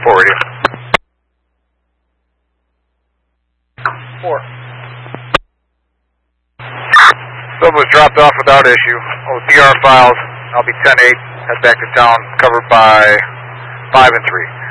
4 radio. 4. Sub was dropped off without issue. Oh, DR files. I'll be 10-8. Head back to town, covered by 5 and 3.